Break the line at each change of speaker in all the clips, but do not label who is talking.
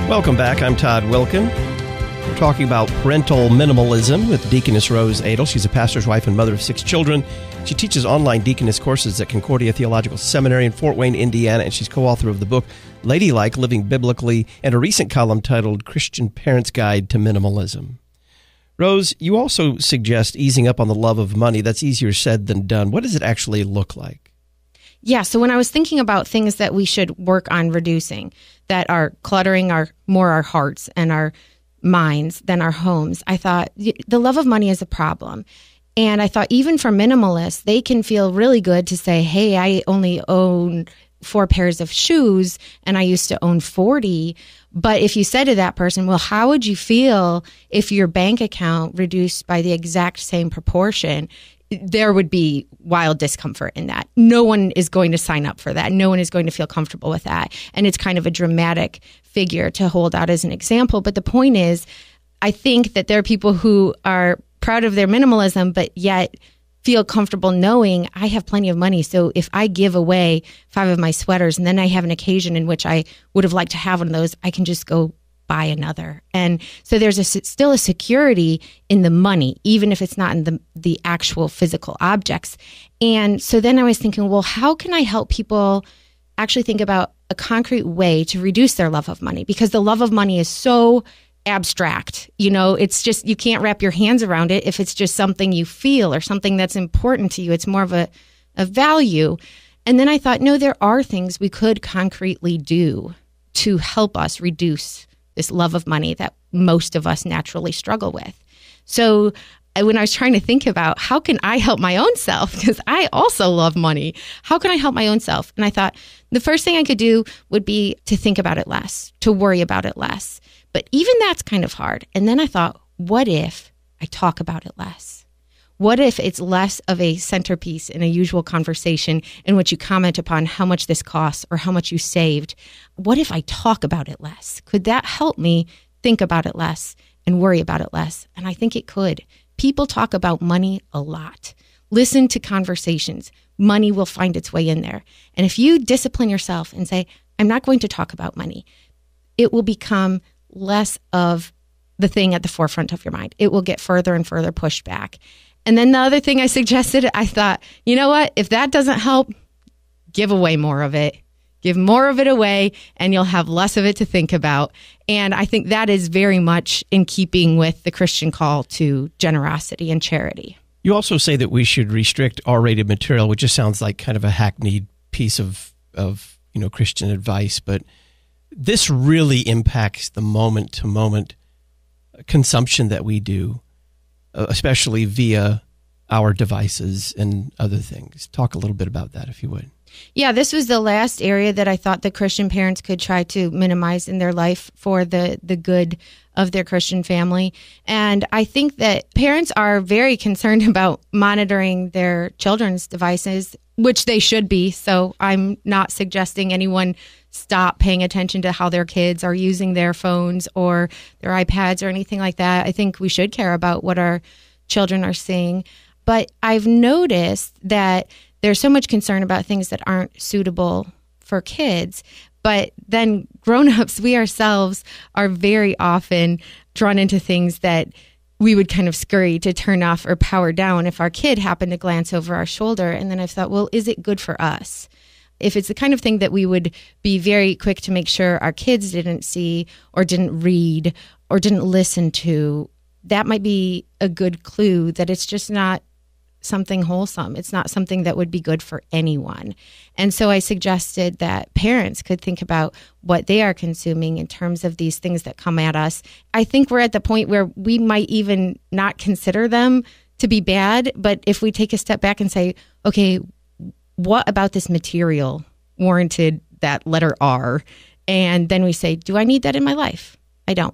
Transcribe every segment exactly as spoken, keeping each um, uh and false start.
Welcome back. I'm Todd Wilkin. We're talking about parental minimalism with Deaconess Rose Adel. She's a pastor's wife and mother of six children. She teaches online deaconess courses at Concordia Theological Seminary in Fort Wayne, Indiana, and she's co-author of the book Ladylike, Living Biblically, and a recent column titled Christian Parents' Guide to Minimalism. Rose, you also suggest easing up on the love of money. That's easier said than done. What does it actually look like?
Yeah, so when I was thinking about things that we should work on reducing, that are cluttering our more our hearts and our minds than our homes, I thought the love of money is a problem. And I thought even for minimalists, they can feel really good to say, hey, I only own four pairs of shoes and I used to own forty. But if you said to that person, well, how would you feel if your bank account reduced by the exact same proportion? There would be wild discomfort in that. No one is going to sign up for that. No one is going to feel comfortable with that. And it's kind of a dramatic figure to hold out as an example. But the point is, I think that there are people who are proud of their minimalism, but yet feel comfortable knowing I have plenty of money. So if I give away five of my sweaters and then I have an occasion in which I would have liked to have one of those, I can just go buy another. And so there's a, still a security in the money, even if it's not in the, the actual physical objects. And so then I was thinking, well, how can I help people actually think about a concrete way to reduce their love of money? Because the love of money is so abstract. You know, it's just, you can't wrap your hands around it if it's just something you feel or something that's important to you. It's more of a, a value. And then I thought, no, there are things we could concretely do to help us reduce this love of money that most of us naturally struggle with. So when I was trying to think about how can I help my own self, because I also love money, how can I help my own self? And I thought the first thing I could do would be to think about it less, to worry about it less. But even that's kind of hard. And then I thought, what if I talk about it less? What if it's less of a centerpiece in a usual conversation in which you comment upon how much this costs or how much you saved? What if I talk about it less? Could that help me think about it less and worry about it less? And I think it could. People talk about money a lot. Listen to conversations. Money will find its way in there. And if you discipline yourself and say, I'm not going to talk about money, it will become less of the thing at the forefront of your mind. It will get further and further pushed back. And then the other thing I suggested, I thought, you know what? If that doesn't help, give away more of it. Give more of it away, and you'll have less of it to think about. And I think that is very much in keeping with the Christian call to generosity and charity.
You also say that we should restrict R-rated material, which just sounds like kind of a hackneyed piece of, of you know, Christian advice. But this really impacts the moment-to-moment consumption that we do, especially via our devices and other things. Talk a little bit about that, if you would.
Yeah, this was the last area that I thought the Christian parents could try to minimize in their life for the, the good of their Christian family. And I think that parents are very concerned about monitoring their children's devices, which they should be. So I'm not suggesting anyone stop paying attention to how their kids are using their phones or their iPads or anything like that. I think we should care about what our children are seeing. But I've noticed that there's so much concern about things that aren't suitable for kids. But then grown-ups, we ourselves are very often drawn into things that we would kind of scurry to turn off or power down if our kid happened to glance over our shoulder. And then I've thought, well, is it good for us? If it's the kind of thing that we would be very quick to make sure our kids didn't see or didn't read or didn't listen to, that might be a good clue that it's just not something wholesome. It's not something that would be good for anyone. And so I suggested that parents could think about what they are consuming in terms of these things that come at us. I think we're at the point where we might even not consider them to be bad, but if we take a step back and say, okay, what about this material warranted that letter R? And then we say, do I need that in my life? I don't.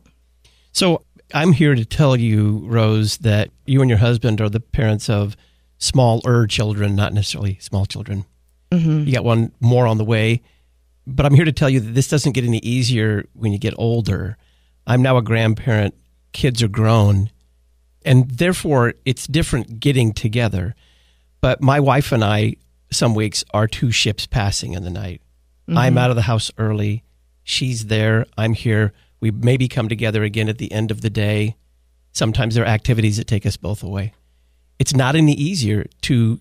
So I'm here to tell you, Rose, that you and your husband are the parents of smaller children, not necessarily small children. Mm-hmm. You got one more on the way. But I'm here to tell you that this doesn't get any easier when you get older. I'm now a grandparent. Kids are grown. And therefore, it's different getting together. But my wife and I, some weeks, are two ships passing in the night. Mm-hmm. I'm out of the house early. She's there. I'm here. We maybe come together again at the end of the day. Sometimes there are activities that take us both away. It's not any easier to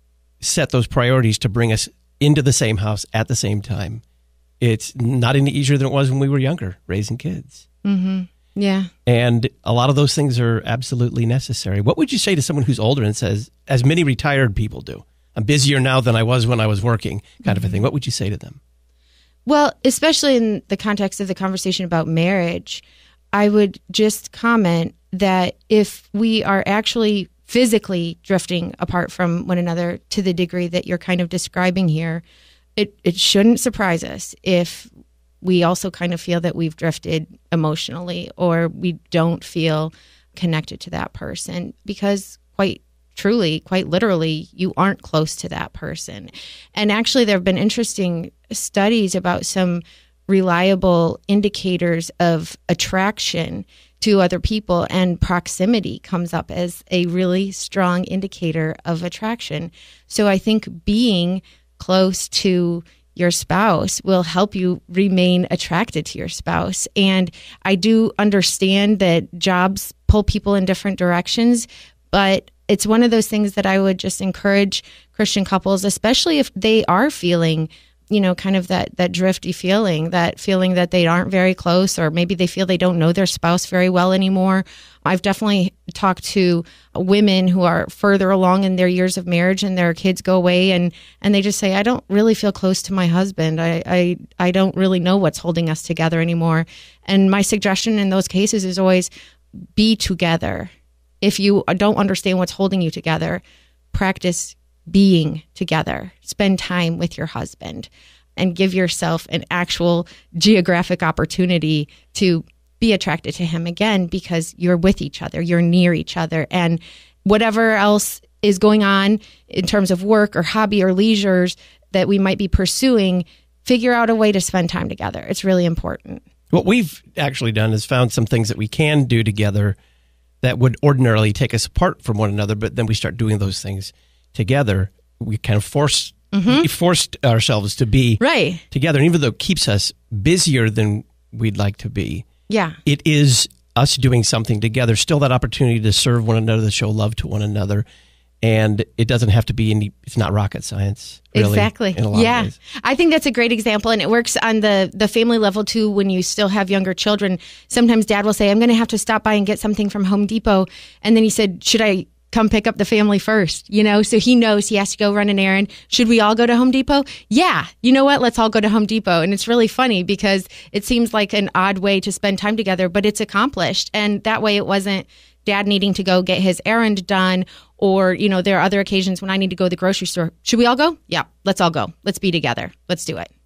set those priorities to bring us into the same house at the same time. It's not any easier than it was when we were younger, raising kids.
Mm-hmm. Yeah.
And a lot of those things are absolutely necessary. What would you say to someone who's older and says, as many retired people do, I'm busier now than I was when I was working, kind mm-hmm. of a thing? What would you say to them?
Well, especially in the context of the conversation about marriage, I would just comment that if we are actually physically drifting apart from one another to the degree that you're kind of describing here, it, it shouldn't surprise us if we also kind of feel that we've drifted emotionally or we don't feel connected to that person because quite truly, quite literally, you aren't close to that person. And actually, there have been interesting studies about some reliable indicators of attraction to other people, and proximity comes up as a really strong indicator of attraction. So I think being close to your spouse will help you remain attracted to your spouse. And I do understand that jobs pull people in different directions, but it's one of those things that I would just encourage Christian couples, especially if they are feeling, you know, kind of that, that drifty feeling, that feeling that they aren't very close, or maybe they feel they don't know their spouse very well anymore. I've definitely talked to women who are further along in their years of marriage and their kids go away and, and they just say, I don't really feel close to my husband. I, I, I don't really know what's holding us together anymore. And my suggestion in those cases is always be together. If you don't understand what's holding you together, practice being together. Spend time with your husband and give yourself an actual geographic opportunity to be attracted to him again, because you're with each other, you're near each other, and whatever else is going on in terms of work or hobby or leisures that we might be pursuing, figure out a way to spend time together. It's really important.
What we've actually done is found some things that we can do together that would ordinarily take us apart from one another, but then we start doing those things together. We kind of force mm-hmm. we forced ourselves to be
right
together, and even though it keeps us busier than we'd like to be,
yeah,
it is us doing something together. Still, that opportunity to serve one another, to show love to one another, and it doesn't have to be any. It's not rocket science, really,
exactly.
In a lot
yeah,
of ways.
I think that's a great example, and it works on the the family level too. When you still have younger children, sometimes Dad will say, "I'm going to have to stop by and get something from Home Depot," and then he said, "Should I come pick up the family first?" You know, so he knows he has to go run an errand. Should we all go to Home Depot? Yeah. You know what? Let's all go to Home Depot. And it's really funny because it seems like an odd way to spend time together, but it's accomplished. And that way it wasn't Dad needing to go get his errand done, or, you know, there are other occasions when I need to go to the grocery store. Should we all go? Yeah, let's all go. Let's be together. Let's do it.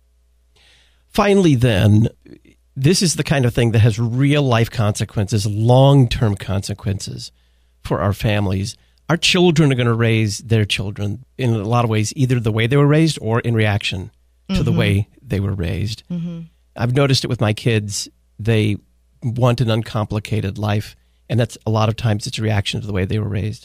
Finally, then, this is the kind of thing that has real life consequences, long-term consequences for our families. Our children are going to raise their children in a lot of ways, either the way they were raised or in reaction to mm-hmm. the way they were raised. Mm-hmm. I've noticed it with my kids. They want an uncomplicated life, and that's a lot of times it's a reaction to the way they were raised.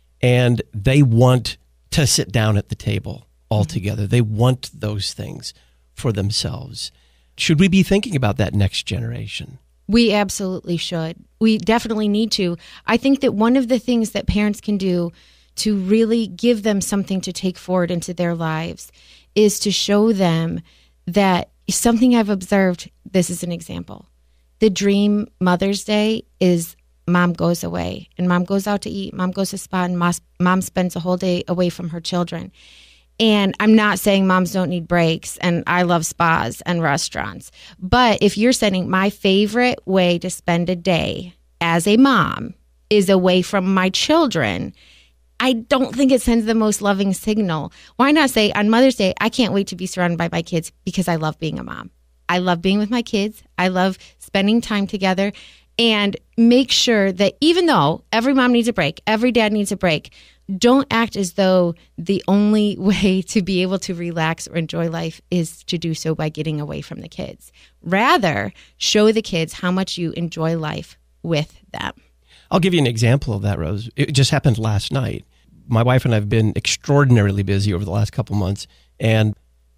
And they want to sit down at the table all mm-hmm. together. They want those things for themselves. Should we be thinking about that next generation?
We absolutely should. We definitely need to. I think that one of the things that parents can do to really give them something to take forward into their lives is to show them that something I've observed, this is an example. The dream Mother's Day is mom goes away and mom goes out to eat, mom goes to spa, and mom spends a whole day away from her children. And I'm not saying moms don't need breaks, and I love spas and restaurants. But if you're saying my favorite way to spend a day as a mom is away from my children, I don't think it sends the most loving signal. Why not say on Mother's Day, I can't wait to be surrounded by my kids because I love being a mom. I love being with my kids. I love spending time together. And make sure that even though every mom needs a break, every dad needs a break, don't act as though the only way to be able to relax or enjoy life is to do so by getting away from the kids. Rather, show the kids how much you enjoy life with them.
I'll give you an example of that, Rose. It just happened last night. My wife and I have been extraordinarily busy over the last couple months, and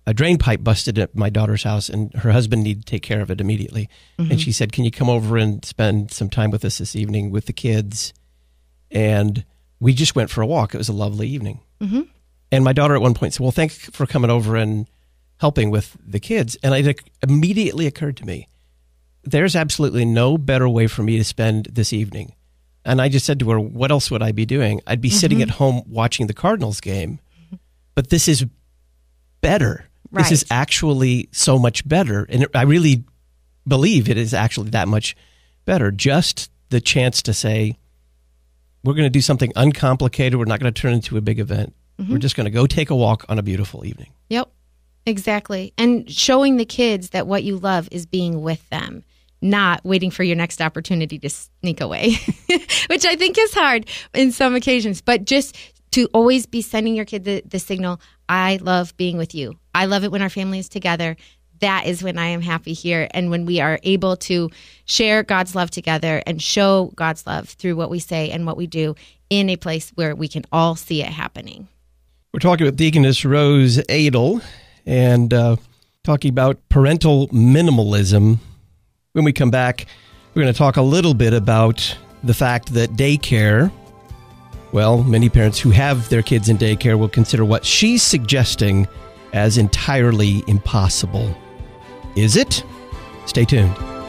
a drain pipe busted at my daughter's house, and her husband needed to take care of it immediately. Mm-hmm. And she said, can you come over and spend some time with us this evening with the kids? And we just went for a walk. It was a lovely evening. Mm-hmm. And my daughter at one point said, well, thanks for coming over and helping with the kids. And it immediately occurred to me, there's absolutely no better way for me to spend this evening. And I just said to her, what else would I be doing? I'd be mm-hmm. sitting at home watching the Cardinals game. But this is better. Right. This is actually so much better. And I really believe it is actually that much better. Just the chance to say, we're going to do something uncomplicated. We're not going to turn into a big event. Mm-hmm. We're just going to go take a walk on a beautiful evening.
Yep, exactly. And showing the kids that what you love is being with them, not waiting for your next opportunity to sneak away, which I think is hard in some occasions. But just to always be sending your kid the, the signal, I love being with you. I love it when our family is together. That is when I am happy here. And when we are able to share God's love together and show God's love through what we say and what we do in a place where we can all see it happening.
We're talking with Deaconess Rose Adel and uh, talking about parental minimalism. When we come back, we're going to talk a little bit about the fact that daycare, well, many parents who have their kids in daycare will consider what she's suggesting as entirely impossible. Is it? Stay tuned.